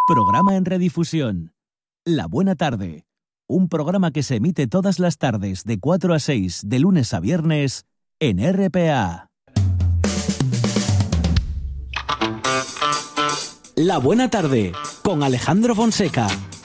Programa en redifusión. La Buena Tarde. Un programa que se emite todas las tardes de 4 a 6 de lunes a viernes en RPA. La Buena Tarde con Alejandro Fonseca.